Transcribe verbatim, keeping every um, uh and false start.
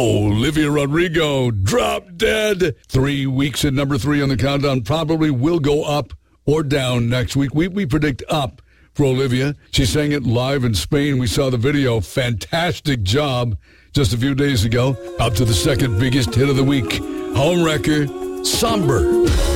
Olivia Rodrigo, Drop Dead. Three weeks at number three on the countdown. Probably will go up or down next week. We, we predict up for Olivia. She sang it live in Spain. We saw the video. Fantastic job just a few days ago. Up to the second biggest hit of the week. Home wrecker, Somber.